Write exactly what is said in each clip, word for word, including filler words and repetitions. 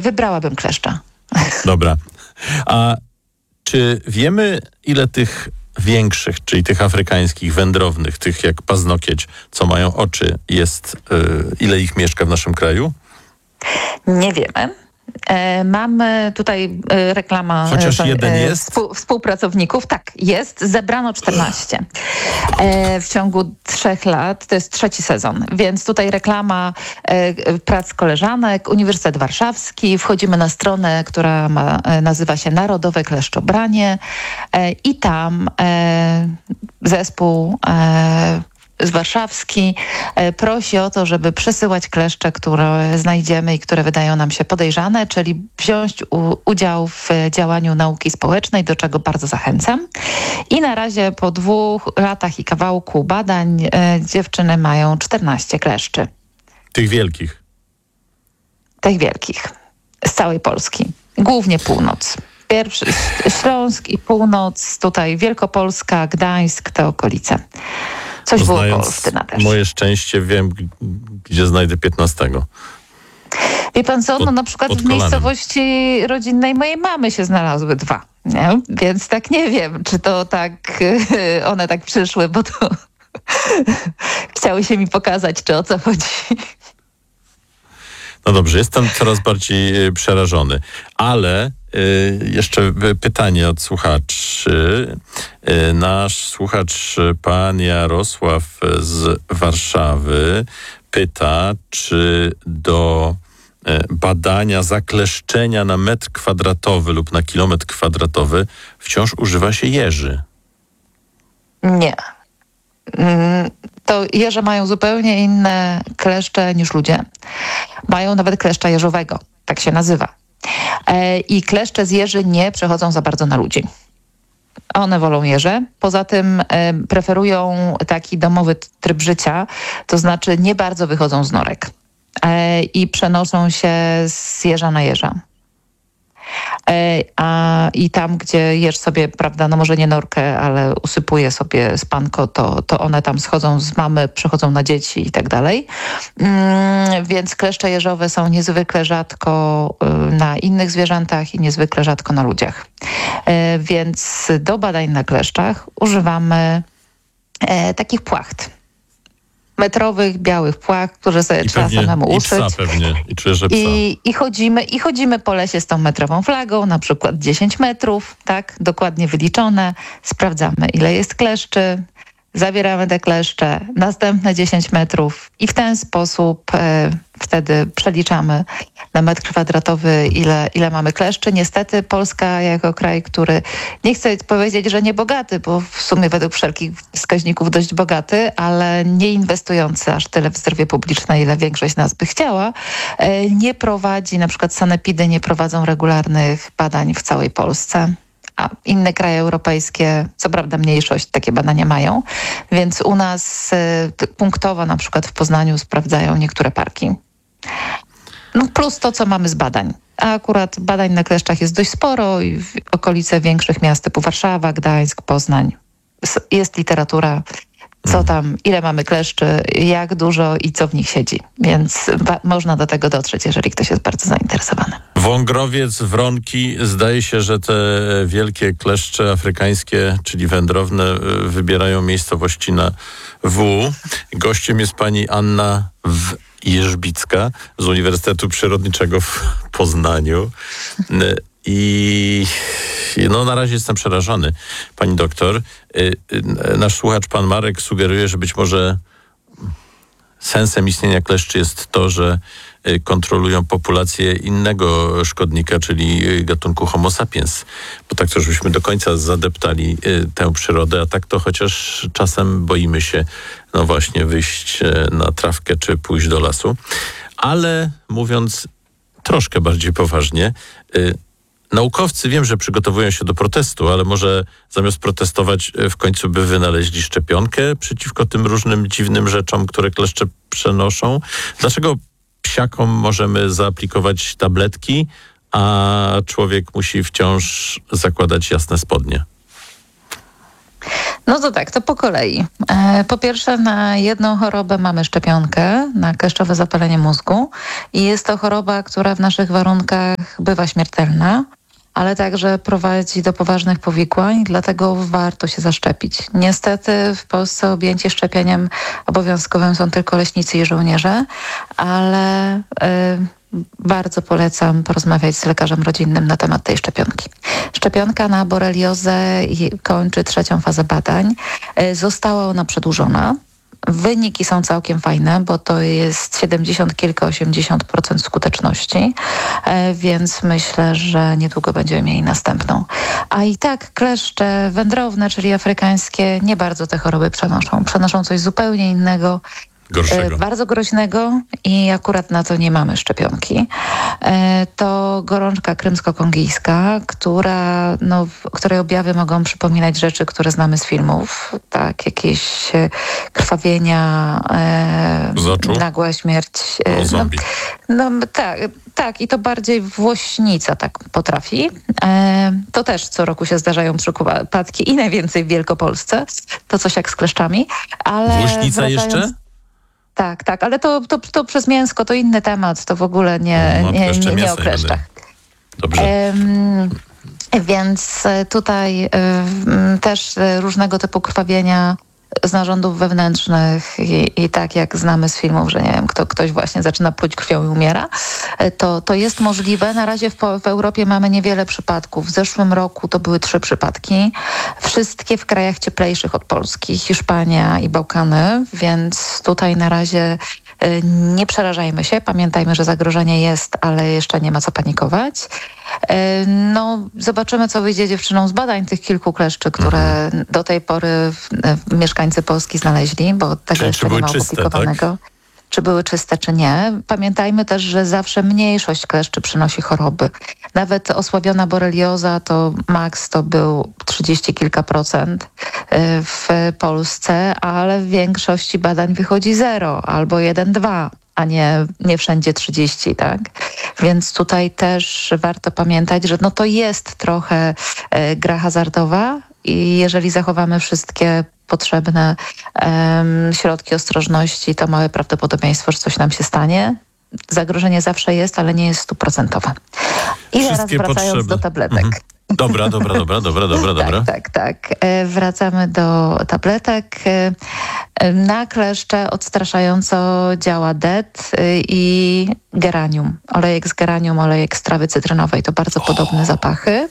wybrałabym kleszcza. Dobra. A czy wiemy, ile tych większych, czyli tych afrykańskich, wędrownych, tych jak paznokieć, co mają oczy, jest, yy, ile ich mieszka w naszym kraju? Nie wiemy. E, mamy tutaj e, reklama Chociaż e, jeden jest? Współ, współpracowników. Tak, jest. Zebrano czternaście e, w ciągu trzech lat. To jest trzeci sezon, więc tutaj reklama e, prac koleżanek, Uniwersytet Warszawski. Wchodzimy na stronę, która ma, e, nazywa się Narodowe Kleszczobranie e, i tam e, zespół e, z Warszawski e, prosi o to, żeby przesyłać kleszcze, które znajdziemy i które wydają nam się podejrzane, czyli wziąć u, udział w działaniu nauki społecznej, do czego bardzo zachęcam. I na razie po dwóch latach i kawałku badań e, dziewczyny mają czternaście kleszczy. Tych wielkich? Tych wielkich. Z całej Polski. Głównie północ. Pierwszy Śląsk i północ, tutaj Wielkopolska, Gdańsk, te okolice. Coś było w Polsce też. Moje szczęście, wiem, gdzie znajdę piętnastego. Wie pan co, no pod, na przykład w miejscowości rodzinnej mojej mamy się znalazły dwa, nie? Więc tak nie wiem, czy to tak, one tak przyszły, bo to chciały się mi pokazać, czy o co chodzi. No dobrze, jestem coraz bardziej przerażony, ale y, jeszcze pytanie od słuchaczy. Y, nasz słuchacz, pan Jarosław z Warszawy, pyta, czy do y, badania zakleszczenia na metr kwadratowy lub na kilometr kwadratowy wciąż używa się jeży. Nie. To jeże mają zupełnie inne kleszcze niż ludzie. Mają nawet kleszcza jeżowego, tak się nazywa. E, I kleszcze z jeży nie przechodzą za bardzo na ludzi. One wolą jeże. Poza tym e, preferują taki domowy tryb życia, to znaczy nie bardzo wychodzą z norek e, i przenoszą się z jeża na jeża. E, a i tam, gdzie jesz sobie, prawda, no może nie norkę, ale usypuje sobie spanko, to, to one tam schodzą z mamy, przechodzą na dzieci i tak dalej. Mm, więc kleszcze jeżowe są niezwykle rzadko y, na innych zwierzętach i niezwykle rzadko na ludziach. E, więc do badań na kleszczach używamy e, takich płacht. Metrowych, białych płach, które sobie I trzeba pewnie, samemu i uszyć. psa pewnie, i czuję, że psa. I, i, chodzimy, I chodzimy po lesie z tą metrową flagą, na przykład dziesięć metrów, tak, dokładnie wyliczone. Sprawdzamy, ile jest kleszczy, zabieramy te kleszcze, następne dziesięć metrów i w ten sposób e, wtedy przeliczamy na metr kwadratowy, ile, ile mamy kleszczy. Niestety Polska jako kraj, który, nie chcę powiedzieć, że nie bogaty, bo w sumie według wszelkich wskaźników dość bogaty, ale nie inwestujący aż tyle w zdrowie publiczne, ile większość nas by chciała, e, nie prowadzi, na przykład sanepidy nie prowadzą regularnych badań w całej Polsce. A inne kraje europejskie, co prawda mniejszość, takie badania mają, więc u nas y, punktowo na przykład w Poznaniu sprawdzają niektóre parki. No plus to, co mamy z badań. A akurat badań na kleszczach jest dość sporo i w okolice większych miast typu Warszawa, Gdańsk, Poznań. Jest literatura, co tam, ile mamy kleszczy, jak dużo i co w nich siedzi. Więc ba- można do tego dotrzeć, jeżeli ktoś jest bardzo zainteresowany. Wągrowiec, wronki, zdaje się, że te wielkie kleszcze afrykańskie, czyli wędrowne, wybierają miejscowości na W. Gościem jest pani Anna w Jerzbicka z Uniwersytetu Przyrodniczego w Poznaniu. I no na razie jestem przerażony, pani doktor. Nasz słuchacz, pan Marek, sugeruje, że być może sensem istnienia kleszczy jest to, że kontrolują populację innego szkodnika, czyli gatunku Homo sapiens. Bo tak to, żebyśmy do końca zadeptali tę przyrodę, a tak to chociaż czasem boimy się, no właśnie, wyjść na trawkę czy pójść do lasu. Ale mówiąc troszkę bardziej poważnie, naukowcy wiem, że przygotowują się do protestu, ale może zamiast protestować w końcu by wynaleźli szczepionkę przeciwko tym różnym dziwnym rzeczom, które kleszcze przenoszą. Dlaczego psiakom możemy zaaplikować tabletki, a człowiek musi wciąż zakładać jasne spodnie? No to tak, to po kolei. Po pierwsze, na jedną chorobę mamy szczepionkę, na kleszczowe zapalenie mózgu i jest to choroba, która w naszych warunkach bywa śmiertelna, ale także prowadzi do poważnych powikłań, dlatego warto się zaszczepić. Niestety w Polsce objęci szczepieniem obowiązkowym są tylko leśnicy i żołnierze, ale y, bardzo polecam porozmawiać z lekarzem rodzinnym na temat tej szczepionki. Szczepionka na boreliozę kończy trzecią fazę badań. Y, została ona przedłużona. Wyniki są całkiem fajne, bo to jest siedemdziesiąt kilka, osiemdziesiąt procent skuteczności, więc myślę, że niedługo będziemy mieli następną. A i tak kleszcze wędrowne, czyli afrykańskie, nie bardzo te choroby przenoszą. Przenoszą coś zupełnie innego, Gorszego. bardzo groźnego i akurat na to nie mamy szczepionki. To gorączka krymsko-kongijska, która, no, której objawy mogą przypominać rzeczy, które znamy z filmów, tak, jakieś krwawienia, z oczu? Nagła śmierć. O, zombie. No, no tak, tak, i to bardziej włośnica tak potrafi. To też co roku się zdarzają przypadki i najwięcej w Wielkopolsce. To coś jak z kleszczami. Ale Włośnica wracając... jeszcze? Tak, tak, ale to, to, to przez mięsko to inny temat, to w ogóle nie, No, nie, nie, nie mięsa o kleszczach. Dobrze. Ym, więc tutaj ym, też różnego typu krwawienia z narządów wewnętrznych i, i tak jak znamy z filmów, że nie wiem, kto, ktoś właśnie zaczyna pluć krwią i umiera, to, to jest możliwe. Na razie w, w Europie mamy niewiele przypadków. W zeszłym roku to były trzy przypadki. Wszystkie w krajach cieplejszych od Polski, Hiszpania i Bałkany, więc tutaj na razie nie przerażajmy się. Pamiętajmy, że zagrożenie jest, ale jeszcze nie ma co panikować. No, zobaczymy, co wyjdzie dziewczynom z badań tych kilku kleszczy, które mhm. do tej pory w, w mieszkańcy Polski znaleźli, bo tego Czyli jeszcze nie ma opublikowanego. Tak? Czy były czyste, czy nie. Pamiętajmy też, że zawsze mniejszość kleszczy przynosi choroby. Nawet osłabiona borelioza to maks to był trzydzieści kilka procent w Polsce, ale w większości badań wychodzi zero albo jeden, dwa, a nie, nie wszędzie trzydzieści, tak? Więc tutaj też warto pamiętać, że no to jest trochę e, gra hazardowa i jeżeli zachowamy wszystkie potrzebne um, środki ostrożności, to małe prawdopodobieństwo, że coś nam się stanie. Zagrożenie zawsze jest, ale nie jest stuprocentowe. I Wszystkie zaraz wracając potrzeby. do tabletek. Mhm. Dobra, dobra, dobra, dobra, dobra, dobra. Tak, tak, tak. Wracamy do tabletek. Na kleszcze odstraszająco działa D E T i geranium. Olejek z geranium, olejek z trawy cytrynowej to bardzo podobne zapachy.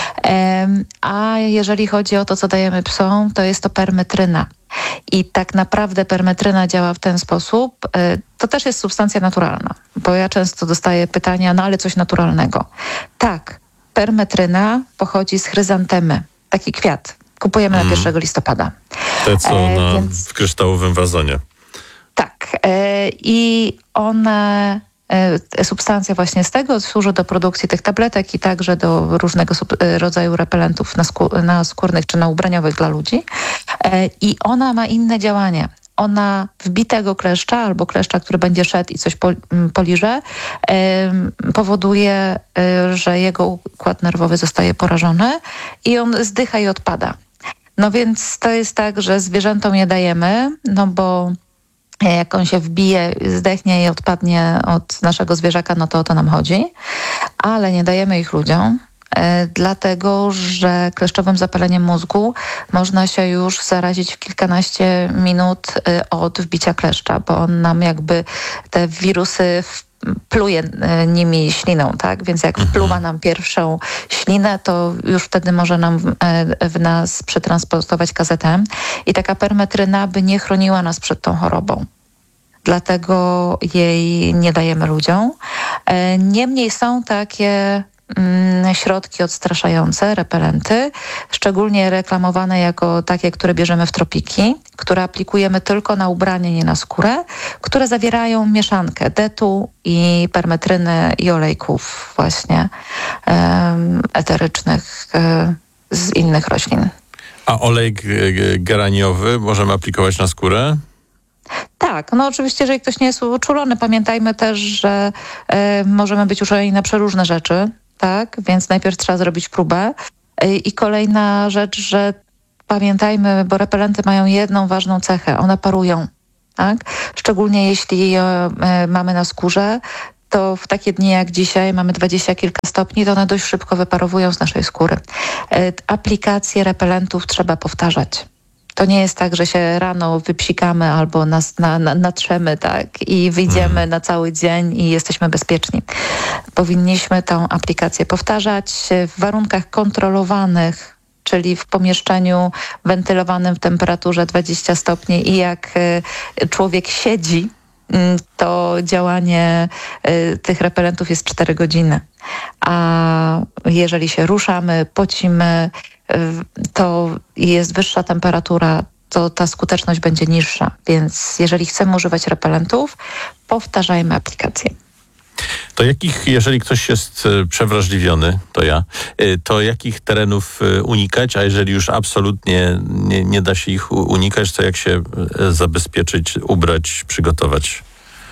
A jeżeli chodzi o to, co dajemy psom, to jest to permetryna. I tak naprawdę permetryna działa w ten sposób. To też jest substancja naturalna, bo ja często dostaję pytania, no ale coś naturalnego. Tak. Permetryna pochodzi z chryzantemy. Taki kwiat. Kupujemy mm. na pierwszego listopada. Te, co e, na, więc... w kryształowym wazonie. Tak. E, I one, e, substancja właśnie z tego służy do produkcji tych tabletek i także do różnego sub, rodzaju repelentów na, skór, na skórnych czy na ubraniowych dla ludzi. E, I ona ma inne działanie. Ona wbitego kleszcza albo kleszcza, który będzie szedł i coś poliże, powoduje, że jego układ nerwowy zostaje porażony i on zdycha i odpada. No więc to jest tak, że zwierzętom je dajemy, no bo jak on się wbije, zdechnie i odpadnie od naszego zwierzaka, no to o to nam chodzi, ale nie dajemy ich ludziom. Dlatego, że kleszczowym zapaleniem mózgu można się już zarazić w kilkanaście minut od wbicia kleszcza, bo on nam jakby te wirusy pluje nimi śliną, tak? Więc jak wpluwa nam pierwszą ślinę, to już wtedy może nam w, w nas przetransportować kazetę i taka permetryna by nie chroniła nas przed tą chorobą. Dlatego jej nie dajemy ludziom. Niemniej są takie środki odstraszające, repelenty, szczególnie reklamowane jako takie, które bierzemy w tropiki, które aplikujemy tylko na ubranie, nie na skórę, które zawierają mieszankę detu i permetryny i olejków właśnie um, eterycznych um, z innych roślin. A olejek geraniowy możemy aplikować na skórę? Tak, no oczywiście, jeżeli ktoś nie jest uczulony, pamiętajmy też, że y, możemy być uczuleni na przeróżne rzeczy, tak, więc najpierw trzeba zrobić próbę. I kolejna rzecz, że pamiętajmy, bo repelenty mają jedną ważną cechę, one parują, tak? Szczególnie jeśli je mamy na skórze, to w takie dni jak dzisiaj mamy dwadzieścia kilka stopni, to one dość szybko wyparowują z naszej skóry. Aplikacje repelentów trzeba powtarzać. To nie jest tak, że się rano wypsikamy albo nas na, na, natrzemy, tak, i wyjdziemy na cały dzień i jesteśmy bezpieczni. Powinniśmy tą aplikację powtarzać w warunkach kontrolowanych, czyli w pomieszczeniu wentylowanym w temperaturze dwadzieścia stopni i jak człowiek siedzi, to działanie tych repelentów jest cztery godziny. A jeżeli się ruszamy, pocimy, to jest wyższa temperatura, to ta skuteczność będzie niższa. Więc jeżeli chcemy używać repelentów, powtarzajmy aplikację. To jakich, jeżeli ktoś jest przewrażliwiony, to ja, to jakich terenów unikać, a jeżeli już absolutnie nie, nie da się ich unikać, to jak się zabezpieczyć, ubrać, przygotować?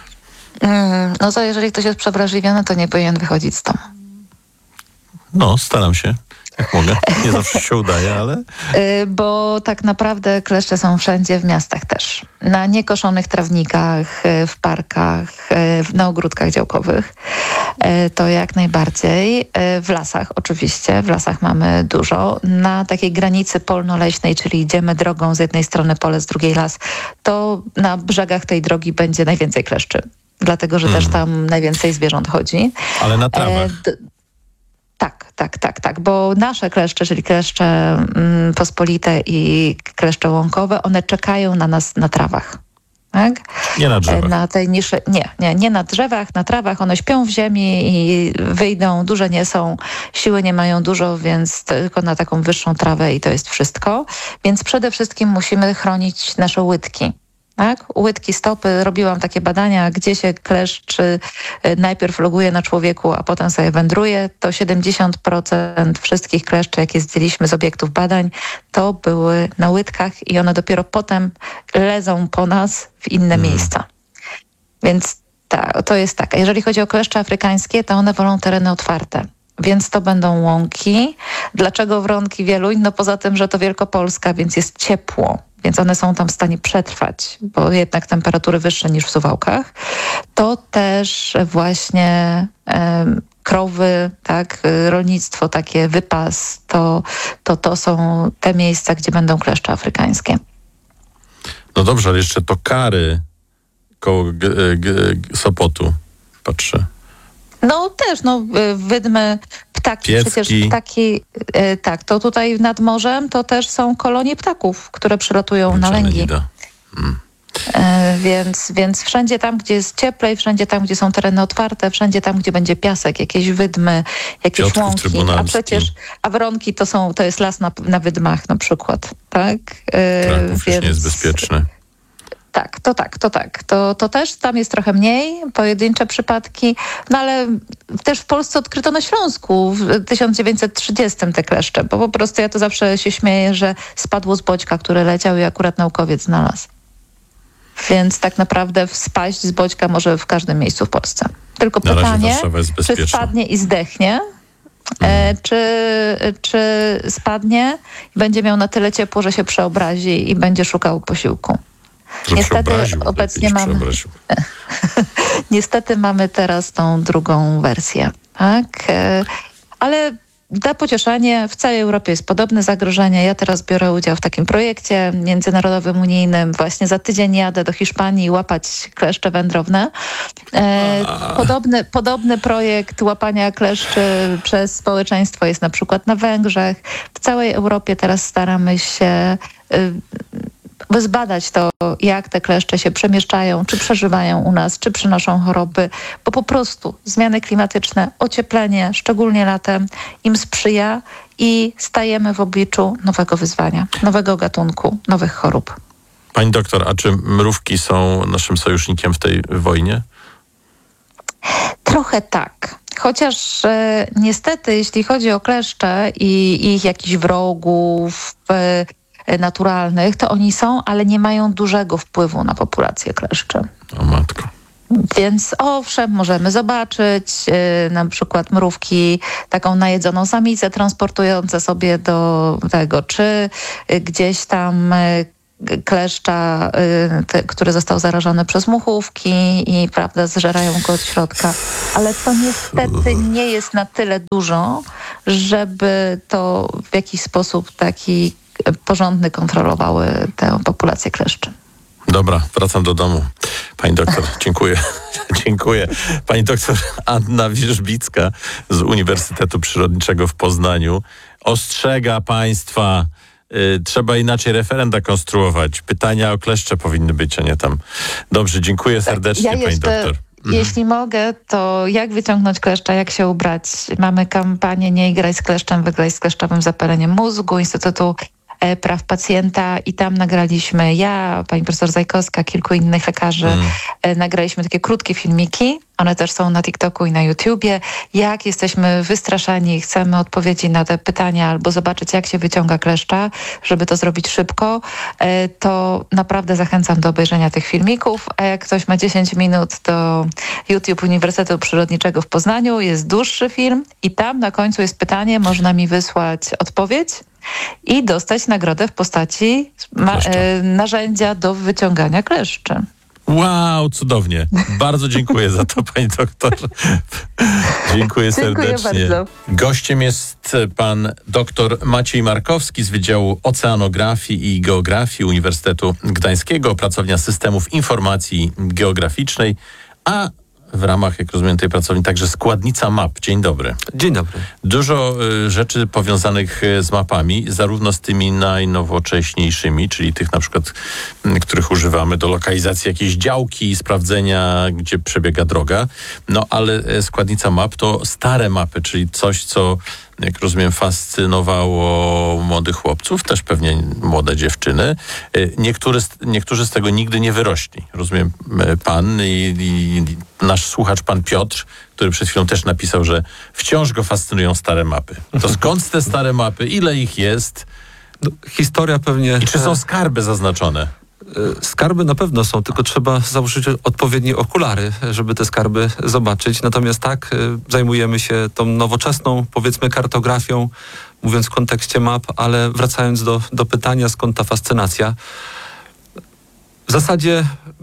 No to jeżeli ktoś jest przewrażliwiony, to nie powinien wychodzić z domu. No, staram się. Jak mogę. Nie zawsze się udaje, ale... Bo tak naprawdę kleszcze są wszędzie, w miastach też. Na niekoszonych trawnikach, w parkach, na ogródkach działkowych. To jak najbardziej. W lasach oczywiście, w lasach mamy dużo. Na takiej granicy polno-leśnej, czyli idziemy drogą z jednej strony pole, z drugiej las, to na brzegach tej drogi będzie najwięcej kleszczy. Dlatego, że hmm. też tam najwięcej zwierząt chodzi. Ale na trawach. D- Tak, tak, tak, tak, bo nasze kleszcze, czyli kleszcze mm, pospolite i kleszcze łąkowe, one czekają na nas na trawach. Tak? Nie na drzewach. Na tej niszy, nie, nie, nie na drzewach, na trawach. One śpią w ziemi i wyjdą, duże nie są, siły nie mają dużo, więc tylko na taką wyższą trawę i to jest wszystko. Więc przede wszystkim musimy chronić nasze łydki. Tak? Łydki, stopy. Robiłam takie badania, gdzie się kleszcz najpierw loguje na człowieku, a potem sobie wędruje. To siedemdziesiąt procent wszystkich kleszczy, jakie zdjęliśmy z obiektów badań, to były na łydkach i one dopiero potem lezą po nas w inne hmm. miejsca. Więc ta, to jest tak. Jeżeli chodzi o kleszcze afrykańskie, to one wolą tereny otwarte. Więc to będą łąki. Dlaczego wronki Wieluń? No poza tym, że to Wielkopolska, więc jest ciepło. Więc one są tam w stanie przetrwać, bo jednak temperatury wyższe niż w Suwałkach. To też właśnie um, krowy, tak, rolnictwo, takie wypas, to, to, to są te miejsca, gdzie będą kleszcze afrykańskie. No dobrze, ale jeszcze to Kary koło g- g- g- Sopotu, patrzę. No też, no wydmy, ptaki, Piecki. przecież ptaki, e, tak, to tutaj nad morzem to też są kolonie ptaków, które przylatują na lęgi. Hmm. E, więc, więc wszędzie tam, gdzie jest cieplej, wszędzie tam, gdzie są tereny otwarte, wszędzie tam, gdzie będzie piasek, jakieś wydmy, jakieś Piotrków łąki, a przecież, a wronki to są, to jest las na, na wydmach na przykład, tak? E, Kraków więc... nie jest bezpieczny. Tak, to tak, to tak. To, to też tam jest trochę mniej, pojedyncze przypadki, no ale też w Polsce odkryto na Śląsku w tysiąc dziewięćset trzydziestym te kleszcze, bo po prostu ja to zawsze się śmieję, że spadło z boćka, który leciał i akurat naukowiec znalazł. Więc tak naprawdę spaść z boćka może w każdym miejscu w Polsce. Tylko na pytanie, czy spadnie i zdechnie, E, czy, czy spadnie i będzie miał na tyle ciepło, że się przeobrazi i będzie szukał posiłku. Że Niestety obecnie mamy Niestety mamy teraz tą drugą wersję, tak? Ale da pocieszenie, w całej Europie jest podobne zagrożenie. Ja teraz biorę udział w takim projekcie międzynarodowym, unijnym. Właśnie za tydzień jadę do Hiszpanii łapać kleszcze wędrowne. Podobny, podobny projekt łapania kleszczy przez społeczeństwo jest na przykład na Węgrzech. W całej Europie teraz staramy się by zbadać to, jak te kleszcze się przemieszczają, czy przeżywają u nas, czy przynoszą choroby, bo po prostu zmiany klimatyczne, ocieplenie, szczególnie latem, im sprzyja i stajemy w obliczu nowego wyzwania, nowego gatunku, nowych chorób. Pani doktor, a czy mrówki są naszym sojusznikiem w tej wojnie? Trochę tak. Chociaż e, niestety, jeśli chodzi o kleszcze i ich jakichś wrogów, e, naturalnych, to oni są, ale nie mają dużego wpływu na populację kleszczy. O matko. Więc owszem, możemy zobaczyć yy, na przykład mrówki, taką najedzoną samicę transportujące sobie do tego, czy y, gdzieś tam y, kleszcza, y, te, który został zarażony przez muchówki i prawda, zżerają go od środka. Ale to niestety nie jest na tyle dużo, żeby to w jakiś sposób taki porządny kontrolowały tę populację kleszczy. Dobra, wracam do domu. Pani doktor, dziękuję. Dziękuję. Pani doktor Anna Wierzbicka z Uniwersytetu Przyrodniczego w Poznaniu ostrzega państwa, y, trzeba inaczej referenda konstruować. Pytania o kleszcze powinny być, a nie tam. Dobrze, dziękuję serdecznie, ja pani jeszcze, doktor. Jeśli mogę, to jak wyciągnąć kleszcza, jak się ubrać? Mamy kampanię Nie graj z kleszczem, wygraj z kleszczowym zapaleniem mózgu Instytutu Praw Pacjenta i tam nagraliśmy, ja, pani profesor Zajkowska, kilku innych lekarzy, mm. nagraliśmy takie krótkie filmiki. One też są na TikToku i na YouTubie. Jak jesteśmy wystraszani i chcemy odpowiedzi na te pytania albo zobaczyć, jak się wyciąga kleszcza, żeby to zrobić szybko, to naprawdę zachęcam do obejrzenia tych filmików. A jak ktoś ma dziesięć minut, to YouTube Uniwersytetu Przyrodniczego w Poznaniu, jest dłuższy film i tam na końcu jest pytanie, można mi wysłać odpowiedź i dostać nagrodę w postaci ma- e, narzędzia do wyciągania kleszczy. Wow, cudownie. Bardzo dziękuję za to, pani doktor. Dziękuję serdecznie. Dziękuję bardzo. Gościem jest pan doktor Maciej Markowski z Wydziału Oceanografii i Geografii Uniwersytetu Gdańskiego, pracownia systemów informacji geograficznej, a w ramach, jak rozumiem, tej pracowni także składnica map. Dzień dobry. Dzień dobry. Dużo y, rzeczy powiązanych y, z mapami, zarówno z tymi najnowocześniejszymi, czyli tych na przykład, y, których używamy do lokalizacji jakiejś działki, sprawdzenia, gdzie przebiega droga, no ale y, składnica map to stare mapy, czyli coś, co, jak rozumiem, fascynowało młodych chłopców, też pewnie młode dziewczyny. Y, niektóry, niektórzy z tego nigdy nie wyrośli. Rozumiem, y, pan i, i nasz słuchacz, pan Piotr, który przed chwilą też napisał, że wciąż go fascynują stare mapy. To skąd te stare mapy? Ile ich jest? No, historia pewnie... I czy są skarby zaznaczone? Skarby na pewno są, tylko trzeba założyć odpowiednie okulary, żeby te skarby zobaczyć. Natomiast tak, zajmujemy się tą nowoczesną, powiedzmy, kartografią, mówiąc w kontekście map, ale wracając do, do pytania, skąd ta fascynacja. W zasadzie...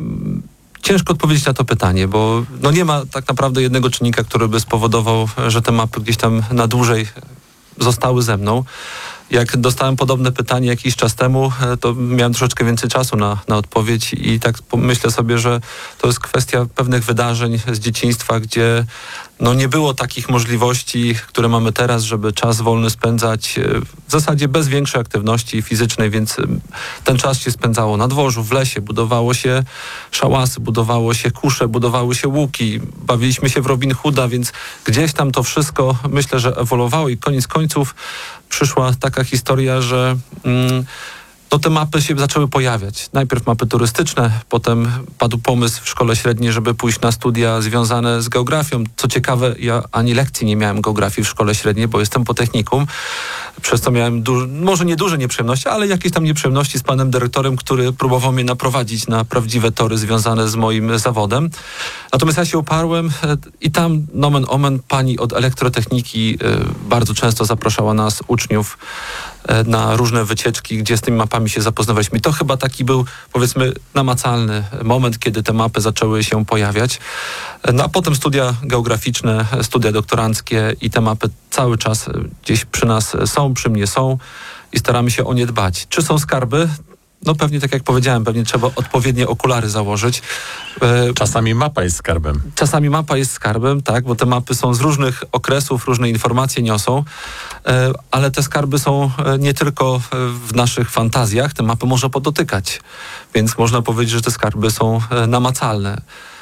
Ciężko odpowiedzieć na to pytanie, bo no nie ma tak naprawdę jednego czynnika, który by spowodował, że te mapy gdzieś tam na dłużej zostały ze mną. Jak dostałem podobne pytanie jakiś czas temu, to miałem troszeczkę więcej czasu na, na odpowiedź i tak myślę sobie, że to jest kwestia pewnych wydarzeń z dzieciństwa, gdzie no nie było takich możliwości, które mamy teraz, żeby czas wolny spędzać w zasadzie bez większej aktywności fizycznej, więc ten czas się spędzało na dworzu, w lesie, budowało się szałasy, budowało się kusze, budowały się łuki, bawiliśmy się w Robin Hooda, więc gdzieś tam to wszystko, myślę, że ewoluowało i koniec końców przyszła taka historia, że mm, no te mapy się zaczęły pojawiać. Najpierw mapy turystyczne, potem padł pomysł w szkole średniej, żeby pójść na studia związane z geografią. Co ciekawe, ja ani lekcji nie miałem geografii w szkole średniej, bo jestem po technikum, przez co miałem duży, może nie duże nieprzyjemności, ale jakieś tam nieprzyjemności z panem dyrektorem, który próbował mnie naprowadzić na prawdziwe tory związane z moim zawodem. Natomiast ja się uparłem i tam nomen omen pani od elektrotechniki bardzo często zapraszała nas, uczniów, na różne wycieczki, gdzie z tymi mapami się zapoznawaliśmy. I to chyba taki był, powiedzmy, namacalny moment, kiedy te mapy zaczęły się pojawiać. No a potem studia geograficzne, studia doktoranckie i te mapy cały czas gdzieś przy nas są, przy mnie są i staramy się o nie dbać. Czy są skarby? No pewnie, tak jak powiedziałem, pewnie trzeba odpowiednie okulary założyć. Czasami mapa jest skarbem. Czasami mapa jest skarbem, tak, bo te mapy są z różnych okresów, różne informacje niosą, ale te skarby są nie tylko w naszych fantazjach, te mapy można podotykać, więc można powiedzieć, że te skarby są namacalne.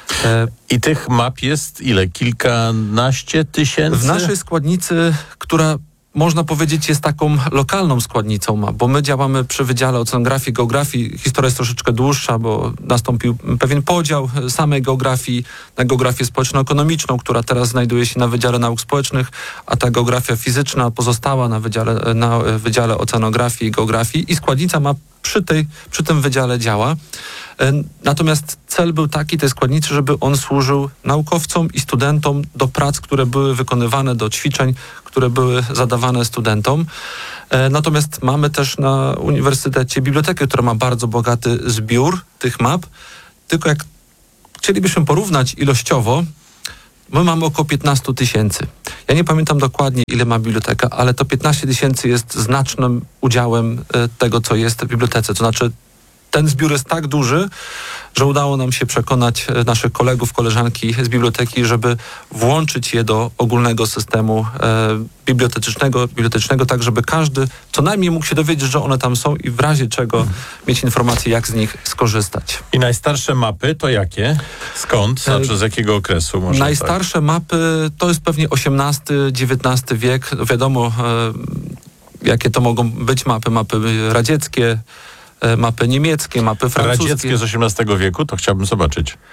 I tych map jest ile? Kilkanaście tysięcy? W naszej składnicy, która można powiedzieć jest taką lokalną składnicą map, bo my działamy przy Wydziale Oceanografii i Geografii. Historia jest troszeczkę dłuższa, bo nastąpił pewien podział samej geografii na geografię społeczno-ekonomiczną, która teraz znajduje się na Wydziale Nauk Społecznych, a ta geografia fizyczna pozostała na Wydziale, na Wydziale Oceanografii i Geografii i składnica map przy, tej, przy tym wydziale działa. Natomiast cel był taki, tej składnicy, żeby on służył naukowcom i studentom do prac, które były wykonywane, do ćwiczeń, które były zadawane studentom. Natomiast mamy też na Uniwersytecie bibliotekę, która ma bardzo bogaty zbiór tych map. Tylko jak chcielibyśmy porównać ilościowo, my mamy około piętnaście tysięcy. Ja nie pamiętam dokładnie, ile ma biblioteka, ale to piętnaście tysięcy jest znacznym udziałem tego, co jest w bibliotece. To znaczy, ten zbiór jest tak duży, że udało nam się przekonać naszych kolegów, koleżanki z biblioteki, żeby włączyć je do ogólnego systemu e, bibliotecznego, bibliotecznego, tak żeby każdy co najmniej mógł się dowiedzieć, że one tam są i w razie czego mhm. mieć informację, jak z nich skorzystać. I najstarsze mapy to jakie? Skąd? Znaczy z jakiego okresu? Może Najstarsze tak? mapy to jest pewnie osiemnasty, dziewiętnasty wiek. Wiadomo, e, jakie to mogą być mapy. Mapy radzieckie, mapy niemieckie, mapy francuskie. Radzieckie z osiemnastego wieku? To chciałbym zobaczyć. Yy,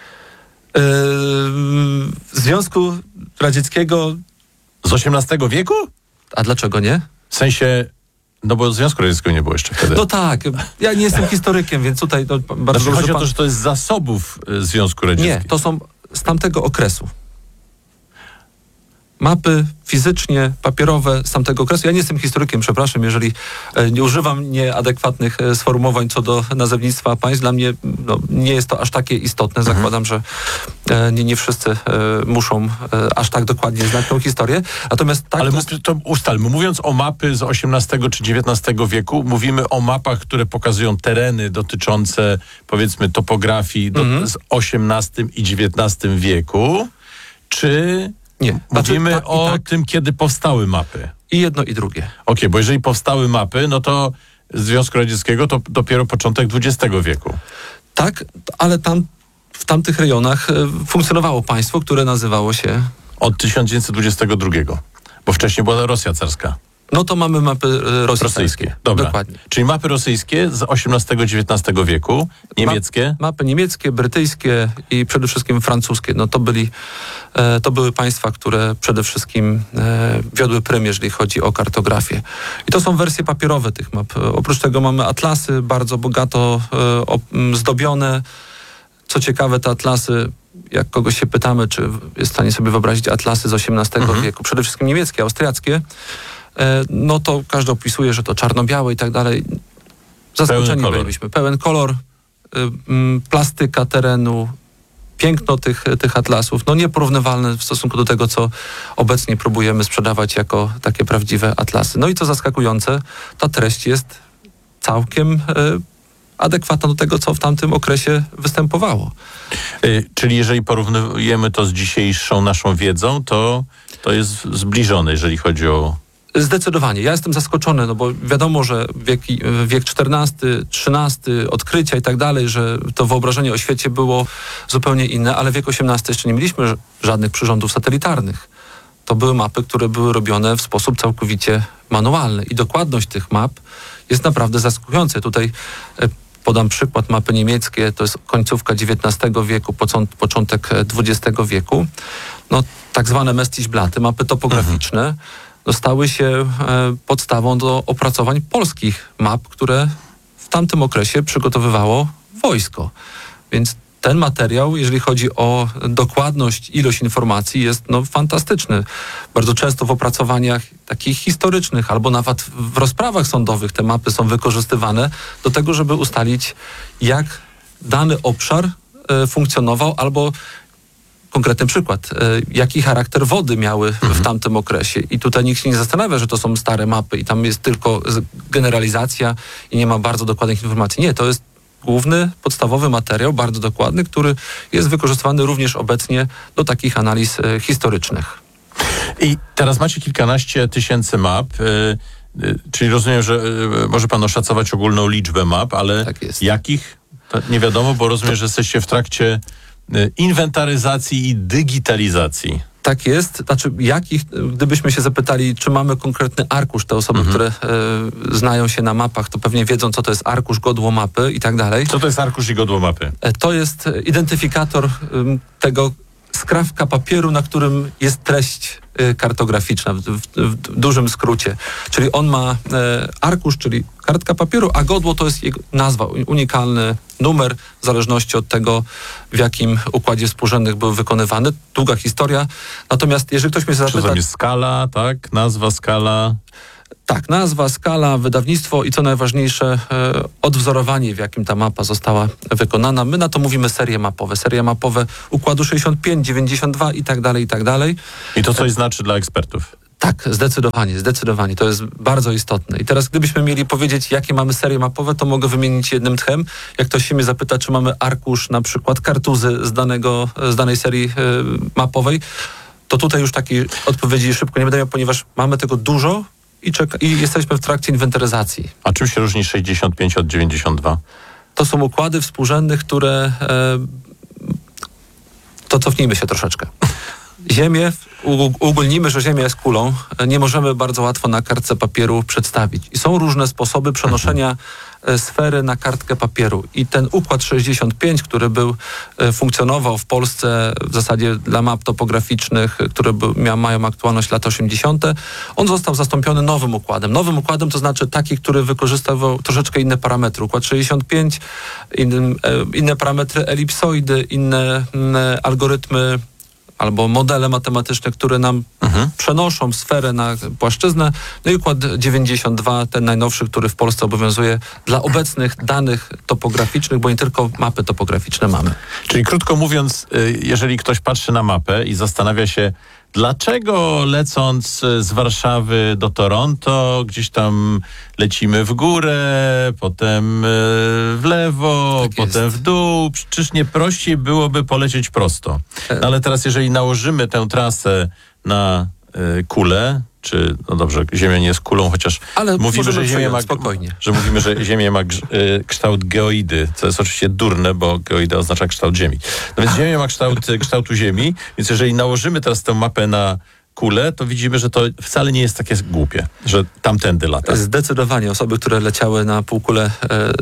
Związku Radzieckiego... Z osiemnastego wieku? A dlaczego nie? W sensie... No bo Związku Radzieckiego nie było jeszcze wtedy. No tak. Ja nie jestem historykiem, więc tutaj... No, bardzo znaczy, chodzi pan... o to, że to jest z zasobów Związku Radzieckiego. Nie, to są z tamtego okresu. Mapy fizycznie, papierowe z tamtego okresu. Ja nie jestem historykiem, przepraszam, jeżeli e, nie używam nieadekwatnych e, sformułowań co do nazewnictwa państw. Dla mnie no, nie jest to aż takie istotne. Mhm. Zakładam, że e, nie, nie wszyscy e, muszą e, aż tak dokładnie znać tą historię. Natomiast tak... Ale to mów, to ustalmy, mówiąc o mapy z osiemnastego czy dziewiętnastego wieku, mówimy o mapach, które pokazują tereny dotyczące, powiedzmy, topografii do, mhm. z osiemnastym i dziewiętnastym wieku, czy... Nie. Mówimy znaczy, tak, o tak. tym, kiedy powstały mapy. I jedno, i drugie. Okej, okay, bo jeżeli powstały mapy, no to z Związku Radzieckiego to dopiero początek dwudziestego wieku. Tak, ale tam w tamtych rejonach e, funkcjonowało państwo, które nazywało się... Od tysiąc dziewięćset dwudziestego drugiego, bo wcześniej była Rosja carska. No to mamy mapy e, rosyjskie. rosyjskie. Dobra. Dokładnie. Czyli mapy rosyjskie z osiemnastego dziewiętnastego wieku, niemieckie? Ma, mapy niemieckie, brytyjskie i przede wszystkim francuskie. No to byli, e, to były państwa, które przede wszystkim e, wiodły prym, jeżeli chodzi o kartografię. I to są wersje papierowe tych map. E, oprócz tego mamy atlasy bardzo bogato e, o, m, zdobione. Co ciekawe, te atlasy, jak kogoś się pytamy, czy jest w stanie sobie wyobrazić atlasy z osiemnastego mhm. wieku, przede wszystkim niemieckie, austriackie, no to każdy opisuje, że to czarno-białe i tak dalej. Zaskoczeni byliśmy. Pełen kolor, y, y, plastyka terenu, piękno tych, tych atlasów, no nieporównywalne w stosunku do tego, co obecnie próbujemy sprzedawać jako takie prawdziwe atlasy. No i co zaskakujące, ta treść jest całkiem y, adekwatna do tego, co w tamtym okresie występowało. Y, czyli jeżeli porównujemy to z dzisiejszą naszą wiedzą, to, to jest zbliżone, jeżeli chodzi o... Zdecydowanie. Ja jestem zaskoczony, no bo wiadomo, że wiek, wiek czternasty, trzynasty, odkrycia i tak dalej, że to wyobrażenie o świecie było zupełnie inne, ale wiek osiemnasty jeszcze nie mieliśmy żadnych przyrządów satelitarnych. To były mapy, które były robione w sposób całkowicie manualny i dokładność tych map jest naprawdę zaskakująca. Tutaj podam przykład, mapy niemieckie, to jest końcówka dziewiętnastego wieku, początek dwudziestego wieku. No, tak zwane Mestichblaty, mapy topograficzne, mhm. stały się e, podstawą do opracowań polskich map, które w tamtym okresie przygotowywało wojsko. Więc ten materiał, jeżeli chodzi o dokładność, ilość informacji, jest no, fantastyczny. Bardzo często w opracowaniach takich historycznych albo nawet w rozprawach sądowych te mapy są wykorzystywane do tego, żeby ustalić, jak dany obszar e, funkcjonował albo konkretny przykład, jaki charakter wody miały mhm. w tamtym okresie. I tutaj nikt się nie zastanawia, że to są stare mapy i tam jest tylko generalizacja i nie ma bardzo dokładnych informacji. Nie, to jest główny, podstawowy materiał, bardzo dokładny, który jest wykorzystywany również obecnie do takich analiz e, historycznych. I teraz macie kilkanaście tysięcy map, y, y, czyli rozumiem, że y, może pan oszacować ogólną liczbę map, ale tak jest. Jakich? To nie wiadomo, bo rozumiem, że jesteście w trakcie inwentaryzacji i digitalizacji. Tak jest. Znaczy, jakich, gdybyśmy się zapytali, czy mamy konkretny arkusz, te osoby, mhm. które e, znają się na mapach, to pewnie wiedzą, co to jest arkusz, godło mapy i tak dalej. Co to jest arkusz i godło mapy? E, to jest identyfikator e, tego skrawka papieru, na którym jest treść y, kartograficzna w, w, w dużym skrócie. Czyli on ma e, arkusz, czyli kartka papieru, a godło to jest jego nazwa, unikalny numer, w zależności od tego, w jakim układzie współrzędnych był wykonywany. Długa historia. Natomiast jeżeli ktoś mnie Czy zapyta... to jest skala, tak? Nazwa, skala... Tak, nazwa, skala, wydawnictwo i co najważniejsze, e, odwzorowanie, w jakim ta mapa została wykonana. My na to mówimy serie mapowe. Serie mapowe układu sześćdziesiąt pięć, dziewięćdziesiąt dwa i tak dalej, i tak dalej. I to coś znaczy dla ekspertów? Tak, zdecydowanie, zdecydowanie. To jest bardzo istotne. I teraz gdybyśmy mieli powiedzieć, jakie mamy serie mapowe, to mogę wymienić jednym tchem. Jak ktoś się mnie zapyta, czy mamy arkusz, na przykład kartuzy z, danego, z danej serii e, mapowej, to tutaj już takiej odpowiedzi szybko nie będę miał, ponieważ mamy tego dużo, I, czeka, I jesteśmy w trakcie inwentaryzacji. A czym się różni sześćdziesiąt pięć od dziewięćdziesiąt dwa? To są układy współrzędnych, które... E, to cofnijmy się troszeczkę. Ziemię, uogólnimy, że Ziemia jest kulą, nie możemy bardzo łatwo na kartce papieru przedstawić. I są różne sposoby przenoszenia sfery na kartkę papieru. I ten układ sześćdziesiąt pięć, który był, funkcjonował w Polsce w zasadzie dla map topograficznych, które by, mia, mają aktualność lat osiemdziesiąte, on został zastąpiony nowym układem. Nowym układem to znaczy taki, który wykorzystywał troszeczkę inne parametry. Układ sześćdziesiąt pięć, inne, inne parametry elipsoidy, inne, inne algorytmy albo modele matematyczne, które nam mhm. przenoszą sferę na płaszczyznę. No i układ dziewięćdziesiąt dwa, ten najnowszy, który w Polsce obowiązuje dla obecnych danych topograficznych, bo nie tylko mapy topograficzne mamy. Czyli krótko mówiąc, jeżeli ktoś patrzy na mapę i zastanawia się, dlaczego lecąc z Warszawy do Toronto, gdzieś tam lecimy w górę, potem w lewo, tak potem jest. w dół. Przecież nie prościej byłoby polecieć prosto. No ale teraz jeżeli nałożymy tę trasę na kulę, czy, no dobrze, Ziemia nie jest kulą, chociaż ale mówimy, że Ziemia ma, spokojnie. że mówimy, że Ziemia ma kształt geoidy, co jest oczywiście durne, bo geoida oznacza kształt Ziemi. No więc Ziemia ma kształt kształtu Ziemi, więc jeżeli nałożymy teraz tę mapę na kulę, to widzimy, że to wcale nie jest takie głupie, że tamtędy lata. Zdecydowanie. Osoby, które leciały na półkulę e,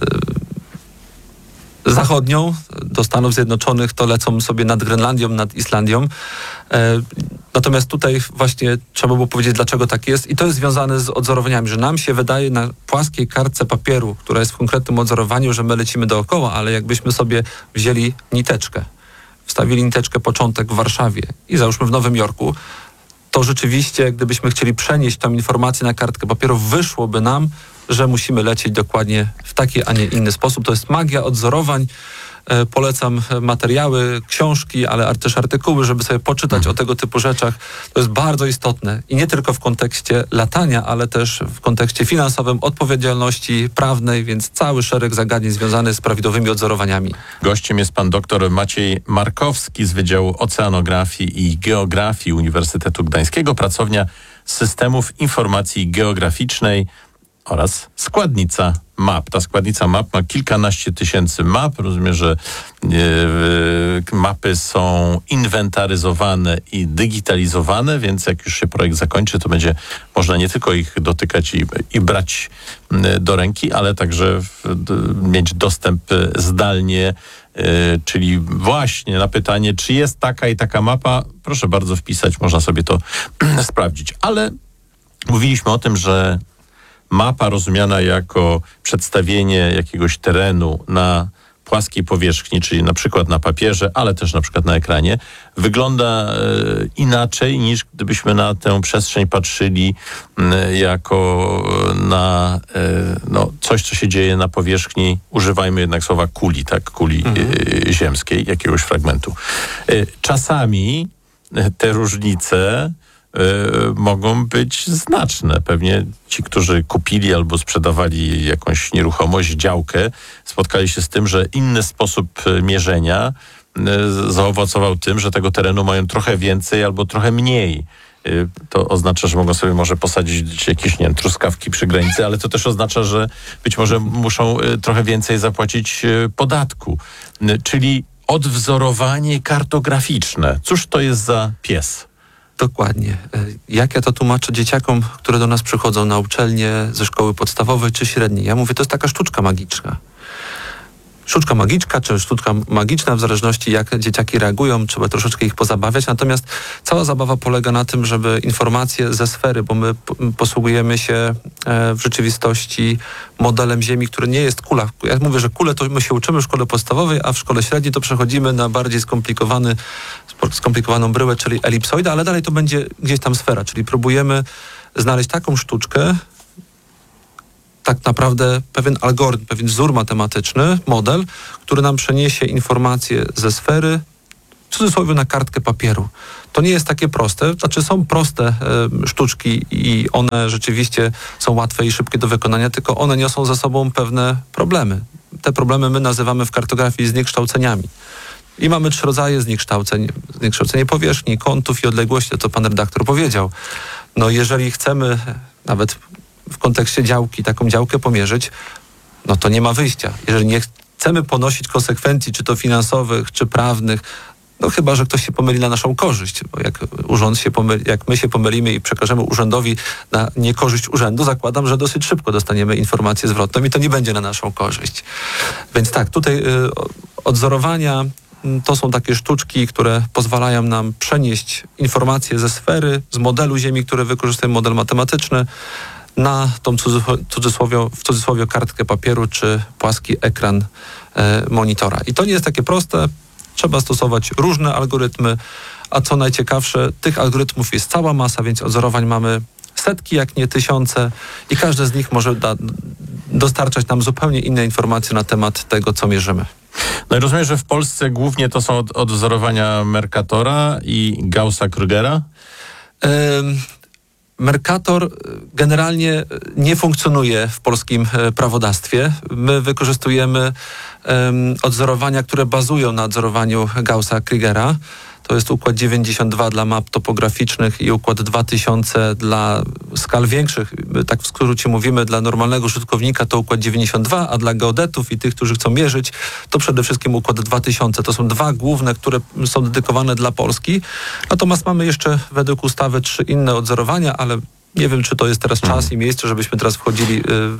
zachodnią do Stanów Zjednoczonych, to lecą sobie nad Grenlandią, nad Islandią. E, natomiast tutaj właśnie trzeba było powiedzieć, dlaczego tak jest. I to jest związane z odzorowaniami, że nam się wydaje na płaskiej kartce papieru, która jest w konkretnym odzorowaniu, że my lecimy dookoła, ale jakbyśmy sobie wzięli niteczkę, wstawili niteczkę początek w Warszawie i załóżmy w Nowym Jorku, to rzeczywiście, gdybyśmy chcieli przenieść tą informację na kartkę papieru, wyszłoby nam, że musimy lecieć dokładnie w taki, a nie inny sposób. To jest magia odzorowań. E, polecam materiały, książki, ale też artykuły, żeby sobie poczytać o tego typu rzeczach. To jest bardzo istotne i nie tylko w kontekście latania, ale też w kontekście finansowym, odpowiedzialności prawnej, więc cały szereg zagadnień związanych z prawidłowymi odzorowaniami. Gościem jest pan doktor Maciej Markowski z Wydziału Oceanografii i Geografii Uniwersytetu Gdańskiego, pracownia Systemów Informacji Geograficznej oraz składnica map. Ta składnica map ma kilkanaście tysięcy map. Rozumiem, że e, mapy są inwentaryzowane i digitalizowane, więc jak już się projekt zakończy, to będzie można nie tylko ich dotykać i, i brać do ręki, ale także w, d, mieć dostęp zdalnie, e, czyli właśnie na pytanie, czy jest taka i taka mapa, proszę bardzo wpisać, można sobie to sprawdzić. Ale mówiliśmy o tym, że mapa rozumiana jako przedstawienie jakiegoś terenu na płaskiej powierzchni, czyli na przykład na papierze, ale też na przykład na ekranie, wygląda e, inaczej niż gdybyśmy na tę przestrzeń patrzyli e, jako na e, no, coś, co się dzieje na powierzchni. Używajmy jednak słowa kuli, tak, kuli mhm. e, ziemskiej, jakiegoś fragmentu. E, czasami te różnice Y, mogą być znaczne. Pewnie ci, którzy kupili albo sprzedawali jakąś nieruchomość, działkę, spotkali się z tym, że inny sposób mierzenia y, zaowocował tym, że tego terenu mają trochę więcej albo trochę mniej. Y, to oznacza, że mogą sobie może posadzić jakieś, nie wiem, truskawki przy granicy, ale to też oznacza, że być może muszą y, trochę więcej zapłacić y, podatku. Y, czyli odwzorowanie kartograficzne. Cóż to jest za pies? Dokładnie. Jak ja to tłumaczę dzieciakom, które do nas przychodzą na uczelnię ze szkoły podstawowej czy średniej? Ja mówię, to jest taka sztuczka magiczna. sztuczka magiczka, czy sztuczka magiczna, w zależności jak dzieciaki reagują, trzeba troszeczkę ich pozabawiać. Natomiast cała zabawa polega na tym, żeby informacje ze sfery, bo my posługujemy się w rzeczywistości modelem Ziemi, który nie jest kula. Ja mówię, że kulę to my się uczymy w szkole podstawowej, a w szkole średniej to przechodzimy na bardziej skomplikowany, skomplikowaną bryłę, czyli elipsoida, ale dalej to będzie gdzieś tam sfera, czyli próbujemy znaleźć taką sztuczkę, tak naprawdę pewien algorytm, pewien wzór matematyczny, model, który nam przeniesie informacje ze sfery, w cudzysłowie, na kartkę papieru. To nie jest takie proste, znaczy są proste e, sztuczki i one rzeczywiście są łatwe i szybkie do wykonania, tylko one niosą ze sobą pewne problemy. Te problemy my nazywamy w kartografii zniekształceniami. I mamy trzy rodzaje zniekształceń. Zniekształcenie powierzchni, kątów i odległości, to pan redaktor powiedział. No jeżeli chcemy nawet w kontekście działki taką działkę pomierzyć, no to nie ma wyjścia. Jeżeli nie chcemy ponosić konsekwencji, czy to finansowych, czy prawnych, no chyba że ktoś się pomyli na naszą korzyść, bo jak urząd się pomyli, jak my się pomylimy i przekażemy urzędowi na niekorzyść urzędu, zakładam, że dosyć szybko dostaniemy informację zwrotną i to nie będzie na naszą korzyść. Więc tak, tutaj y, odzorowania to są takie sztuczki, które pozwalają nam przenieść informacje ze sfery, z modelu Ziemi, który wykorzystuje model matematyczny, na tą cudzysłowie, w cudzysłowie kartkę papieru czy płaski ekran e, monitora. I to nie jest takie proste. Trzeba stosować różne algorytmy, a co najciekawsze, tych algorytmów jest cała masa, więc odzorowań mamy setki, jak nie tysiące i każde z nich może da, dostarczać nam zupełnie inne informacje na temat tego, co mierzymy. No i rozumiem, że w Polsce głównie to są od, odwzorowania Mercatora i Gaussa-Krügera? Ym, Mercator generalnie nie funkcjonuje w polskim prawodawstwie. My wykorzystujemy um, odzorowania, które bazują na odzorowaniu Gaussa-Krügera. To jest układ dziewięćdziesiąt dwa dla map topograficznych i układ dwa tysiące dla skal większych. Tak w skrócie mówimy, dla normalnego użytkownika to układ dziewięćdziesiąt dwa, a dla geodetów i tych, którzy chcą mierzyć, to przede wszystkim układ dwa tysiące. To są dwa główne, które są dedykowane dla Polski. Natomiast mamy jeszcze według ustawy trzy inne odzorowania, ale nie wiem, czy to jest teraz czas i miejsce, żebyśmy teraz wchodzili w,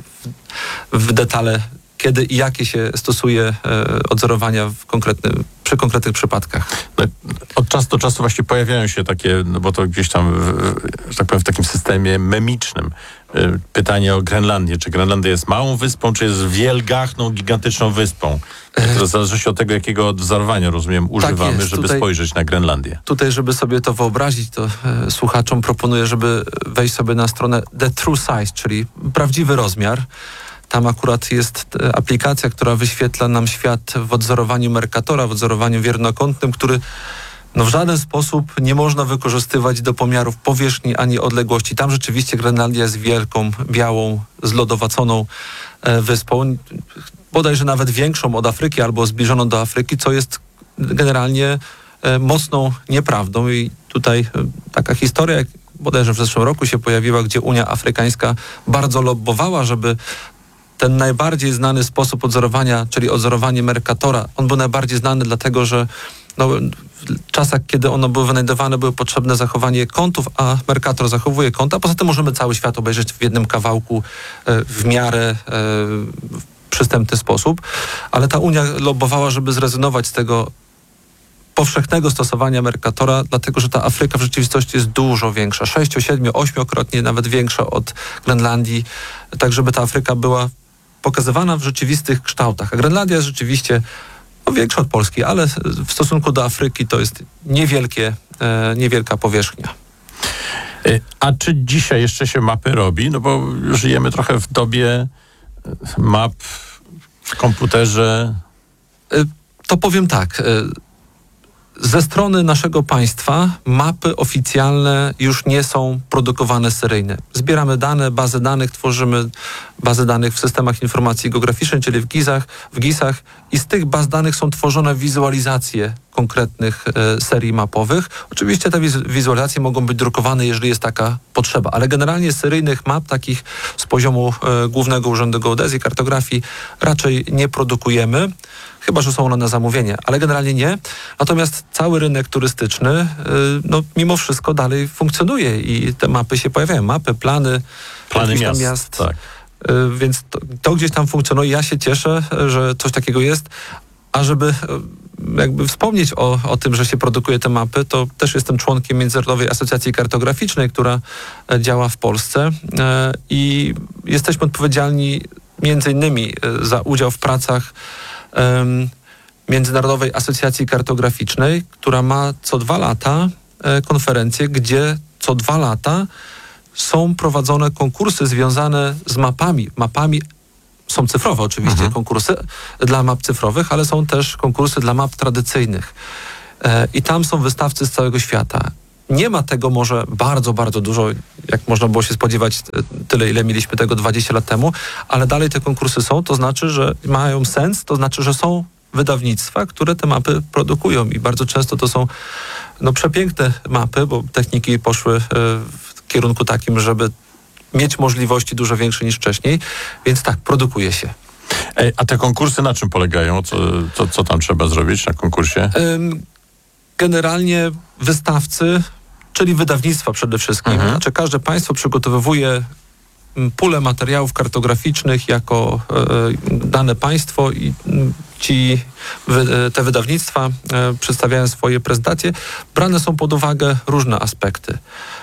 w detale, kiedy i jakie się stosuje e, odzorowania w konkretnym, przy konkretnych przypadkach. No, od czasu do czasu właśnie pojawiają się takie, no bo to gdzieś tam, w, że tak powiem, w takim systemie memicznym, y, pytanie o Grenlandię. Czy Grenlandia jest małą wyspą, czy jest wielgachną, gigantyczną wyspą? To zależy się od tego, jakiego odwzorowania, rozumiem, używamy, jest. żeby Tutaj, spojrzeć na Grenlandię. Tutaj, żeby sobie to wyobrazić, to e, słuchaczom proponuję, żeby wejść sobie na stronę The True Size, czyli prawdziwy rozmiar. Tam akurat jest aplikacja, która wyświetla nam świat w odzorowaniu Mercatora, w odzorowaniu wiernokątnym, który no w żaden sposób nie można wykorzystywać do pomiarów powierzchni ani odległości. Tam rzeczywiście Grenlandia jest wielką, białą, zlodowaconą e, wyspą, bodajże nawet większą od Afryki albo zbliżoną do Afryki, co jest generalnie e, mocną nieprawdą. I tutaj e, taka historia, jak bodajże w zeszłym roku się pojawiła, gdzie Unia Afrykańska bardzo lobbowała, żeby ten najbardziej znany sposób odzorowania, czyli odzorowanie Mercatora, on był najbardziej znany dlatego, że no, w czasach, kiedy ono było wynajdowane, było potrzebne zachowanie kątów, a Mercator zachowuje kąta. A poza tym możemy cały świat obejrzeć w jednym kawałku e, w miarę e, w przystępny sposób. Ale ta Unia lobbowała, żeby zrezygnować z tego powszechnego stosowania Mercatora, dlatego że ta Afryka w rzeczywistości jest dużo większa. Sześcio, siedmiu, ośmiokrotnie nawet większa od Grenlandii. Tak, żeby ta Afryka była pokazywana w rzeczywistych kształtach. A Grenlandia jest rzeczywiście no, większa od Polski, ale w stosunku do Afryki to jest niewielkie, e, niewielka powierzchnia. A czy dzisiaj jeszcze się mapy robi? No bo żyjemy trochę w dobie map w komputerze. E, to powiem tak. E, Ze strony naszego państwa mapy oficjalne już nie są produkowane seryjnie. Zbieramy dane, bazy danych, tworzymy bazy danych w systemach informacji geograficznej, czyli w gizach, w gisach i z tych baz danych są tworzone wizualizacje konkretnych e, serii mapowych. Oczywiście te wiz- wizualizacje mogą być drukowane, jeżeli jest taka potrzeba, ale generalnie seryjnych map takich z poziomu e, Głównego Urzędu Geodezji i Kartografii raczej nie produkujemy. Chyba że są one na zamówienie, ale generalnie nie. Natomiast cały rynek turystyczny, yy, no mimo wszystko dalej funkcjonuje i te mapy się pojawiają. Mapy, plany, Plany jakichś tam miast, miast. tak. Y, Więc to, to gdzieś tam funkcjonuje. Ja się cieszę, że coś takiego jest. A żeby y, jakby wspomnieć o, o tym, że się produkuje te mapy, to też jestem członkiem Międzynarodowej Asocjacji Kartograficznej, która e, działa w Polsce e, i jesteśmy odpowiedzialni między innymi e, za udział w pracach e, Międzynarodowej Asocjacji Kartograficznej, która ma co dwa lata e, konferencję, gdzie co dwa lata są prowadzone konkursy związane z mapami. Mapami są cyfrowe oczywiście, mhm. konkursy dla map cyfrowych, ale są też konkursy dla map tradycyjnych. E, I tam są wystawcy z całego świata. Nie ma tego może bardzo, bardzo dużo, jak można było się spodziewać, tyle ile mieliśmy tego dwadzieścia lat temu, ale dalej te konkursy są, to znaczy, że mają sens, to znaczy, że są wydawnictwa, które te mapy produkują i bardzo często to są no, przepiękne mapy, bo techniki poszły e, w kierunku takim, żeby mieć możliwości dużo większe niż wcześniej, więc tak, produkuje się. Ej, a te konkursy na czym polegają? Co, co, co tam trzeba zrobić na konkursie? Ym, generalnie wystawcy, czyli wydawnictwa przede wszystkim. Mhm. Znaczy każde państwo przygotowuje pulę materiałów kartograficznych jako e, dane państwo i m, ci wy, te wydawnictwa e, przedstawiają swoje prezentacje. Brane są pod uwagę różne aspekty.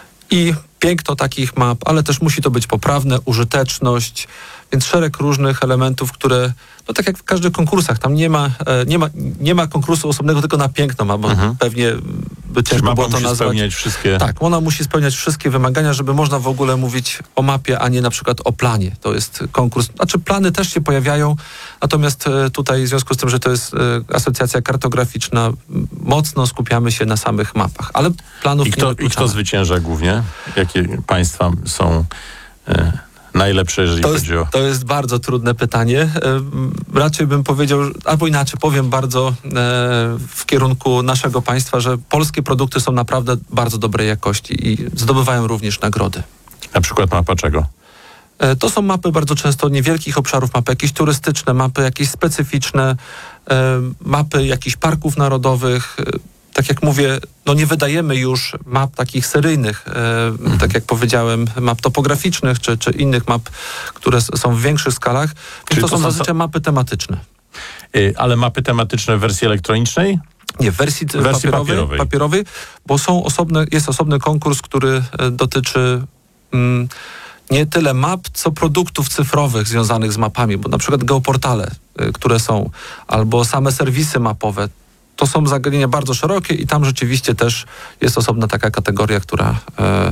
I piękno takich map, ale też musi to być poprawne, użyteczność, więc szereg różnych elementów, które, no tak jak w każdych konkursach, tam nie ma, e, nie ma, nie ma konkursu osobnego tylko na piękno map, bo mhm. pewnie by Czy ciężko mapa było to musi nazwać. spełniać wszystkie... Tak, ona musi spełniać wszystkie wymagania, żeby można w ogóle mówić o mapie, a nie na przykład o planie. To jest konkurs. Znaczy plany też się pojawiają, natomiast e, tutaj w związku z tym, że to jest e, asocjacja kartograficzna, m, mocno skupiamy się na samych mapach, ale planów I kto, nie I kto wykluczamy. zwycięża głównie? Jakie państwa są e, najlepsze, jeżeli To jest, chodzi o... to jest bardzo trudne pytanie. E, raczej bym powiedział, albo inaczej powiem bardzo e, w kierunku naszego państwa, że polskie produkty są naprawdę bardzo dobrej jakości i zdobywają również nagrody. Na przykład mapa czego? E, to są mapy bardzo często niewielkich obszarów, mapy jakieś turystyczne, mapy jakieś specyficzne, e, mapy jakichś parków narodowych. E, tak jak mówię, no nie wydajemy już map takich seryjnych, e, mhm. tak jak powiedziałem, map topograficznych czy, czy innych map, które s- są w większych skalach. Więc to, to są są- zazwyczaj mapy tematyczne. Y, ale mapy tematyczne w wersji elektronicznej? Nie, w wersji, t- Wersji papierowej, papierowej. papierowej, bo są osobne, jest osobny konkurs, który e, dotyczy mm, nie tyle map, co produktów cyfrowych związanych z mapami, bo na przykład geoportale, e, które są, albo same serwisy mapowe, to są zagadnienia bardzo szerokie i tam rzeczywiście też jest osobna taka kategoria, która e,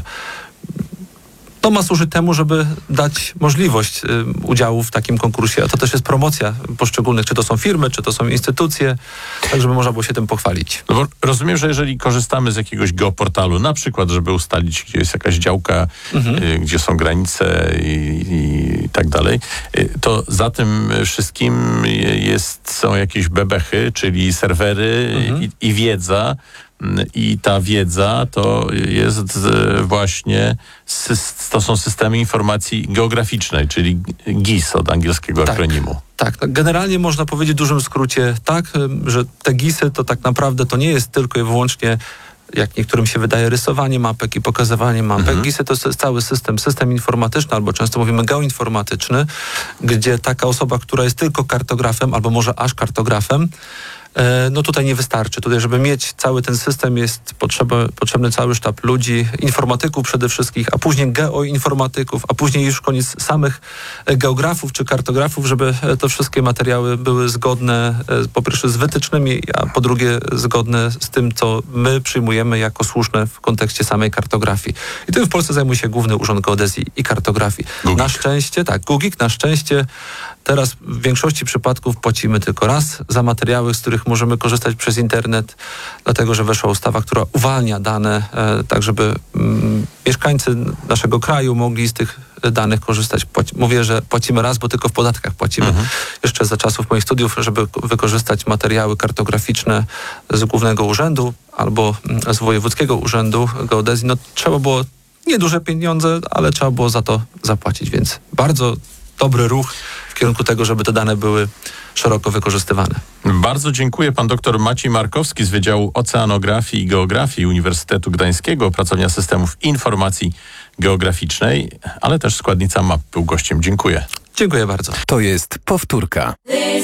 to ma służyć temu, żeby dać możliwość y, udziału w takim konkursie, a to też jest promocja poszczególnych, czy to są firmy, czy to są instytucje, tak żeby można było się tym pochwalić. No bo rozumiem, że jeżeli korzystamy z jakiegoś geoportalu, na przykład, żeby ustalić, gdzie jest jakaś działka, Mhm. y, gdzie są granice i, i tak dalej, y, to za tym wszystkim jest, są jakieś bebechy, czyli serwery Mhm. i, i wiedza. I ta wiedza to jest e, właśnie, sys- to są systemy informacji geograficznej, czyli G I S od angielskiego Tak. akronimu. Tak, tak, generalnie można powiedzieć w dużym skrócie tak, y, że te gisy to tak naprawdę to nie jest tylko i wyłącznie, jak niektórym się wydaje, rysowanie mapek i pokazywanie mapek. Mhm. gisy to jest cały system, system informatyczny, albo często mówimy geoinformatyczny, gdzie taka osoba, która jest tylko kartografem, albo może aż kartografem, e, no tutaj nie wystarczy. Tutaj, żeby mieć cały ten system, jest potrzeba, potrzebny cały sztab ludzi, informatyków przede wszystkim, a później geoinformatyków, a później już koniec samych e, geografów czy kartografów, żeby e, te wszystkie materiały były zgodne e, po pierwsze z wytycznymi, a po drugie zgodne z tym, co my przyjmujemy jako słuszne w kontekście samej kartografii. I tym w Polsce zajmuje się Główny Urząd Geodezji i Kartografii. Gugik. Na szczęście, tak, Gugik, na szczęście teraz w większości przypadków płacimy tylko raz za materiały, z których możemy korzystać przez internet, dlatego że weszła ustawa, która uwalnia dane, e, tak żeby mm, mieszkańcy naszego kraju mogli z tych danych korzystać. Płaci, mówię, że płacimy raz, bo tylko w podatkach płacimy. Mhm. Jeszcze za czasów moich studiów, żeby k- wykorzystać materiały kartograficzne z Głównego Urzędu albo mm, z Wojewódzkiego Urzędu Geodezji, no trzeba było nieduże pieniądze, ale trzeba było za to zapłacić, więc bardzo dobry ruch w kierunku tego, żeby te dane były szeroko wykorzystywane. Bardzo dziękuję. Pan dr Maciej Markowski z Wydziału Oceanografii i Geografii Uniwersytetu Gdańskiego, pracownia systemów informacji geograficznej, ale też składnica map był gościem. Dziękuję. Dziękuję bardzo. To jest powtórka.